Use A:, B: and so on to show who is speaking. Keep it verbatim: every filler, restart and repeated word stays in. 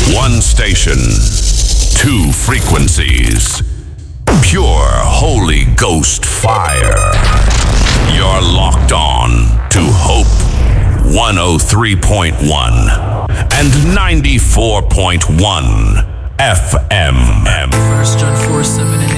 A: One station, two frequencies. Pure Holy Ghost fire. You're locked on to Hope one oh three point one and ninety-four point one F M.
B: First John four, seven and